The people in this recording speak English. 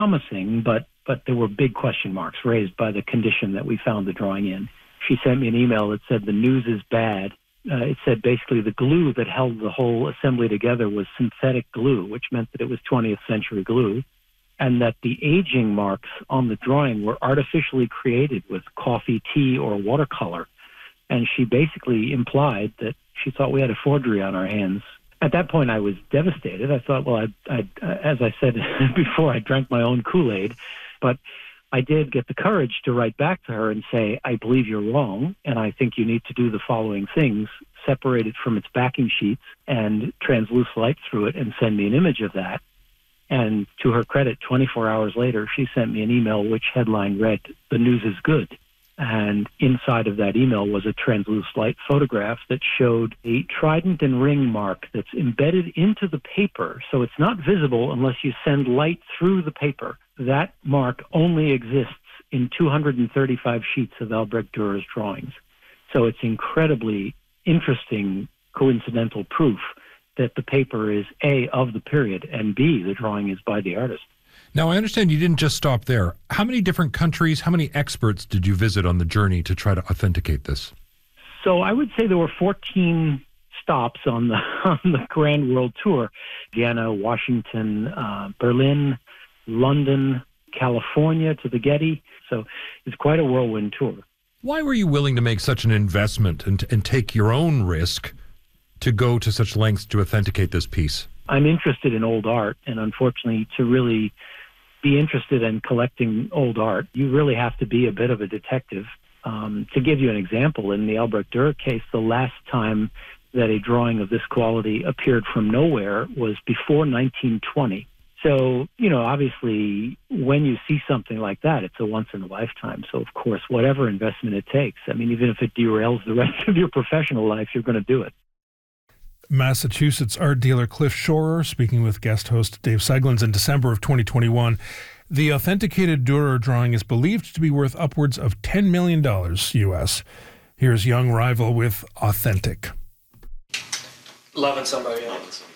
promising, but there were big question marks raised by the condition that we found the drawing in. She sent me an email that said the news is bad. It said basically the glue that held the whole assembly together was synthetic glue, which meant that it was 20th century glue, and that the aging marks on the drawing were artificially created with coffee, tea, or watercolor. And she basically implied that she thought we had a forgery on our hands. At that point, I was devastated. I thought, well, as I said before, I drank my own Kool-Aid, but I did get the courage to write back to her and say, I believe you're wrong, and I think you need to do the following things: separate it from its backing sheets and transluce light through it and send me an image of that. And to her credit, 24 hours later, she sent me an email which headline read, "The news is good." And inside of that email was a translucent light photograph that showed a trident and ring mark that's embedded into the paper. So it's not visible unless you send light through the paper. That mark only exists in 235 sheets of Albrecht Dürer's drawings. So it's incredibly interesting coincidental proof that the paper is A, of the period, and B, the drawing is by the artist. Now, I understand you didn't just stop there. How many different countries, how many experts did you visit on the journey to try to authenticate this? So I would say there were 14 stops on the Grand World Tour: Vienna, Washington, Berlin, London, California to the Getty. So it's quite a whirlwind tour. Why were you willing to make such an investment and take your own risk to go to such lengths to authenticate this piece? I'm interested in old art, and unfortunately, to really be interested in collecting old art, you really have to be a bit of a detective. To give you an example, in the Albrecht Dürer case, the last time that a drawing of this quality appeared from nowhere was before 1920. So, obviously, when you see something like that, it's a once in a lifetime. So, of course, whatever investment it takes, even if it derails the rest of your professional life, you're going to do it. Massachusetts art dealer Cliff Schorer speaking with guest host Dave Seglins in December of 2021. The authenticated Dürer drawing is believed to be worth upwards of $10 million U.S. Here's young rival with Authentic. Loving somebody else.